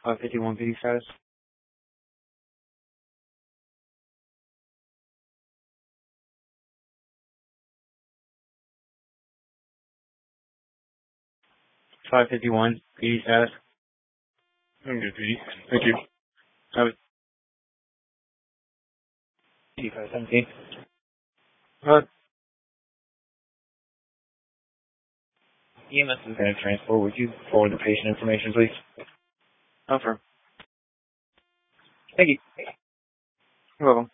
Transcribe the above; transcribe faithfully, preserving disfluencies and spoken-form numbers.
five fifty-one P D status. five fifty-one P D status. I'm good, P D. Thank you. I was P five seventeen. Uh, E M S is going to transport. Would you forward the patient information, please? Confirm. Thank you. You're welcome.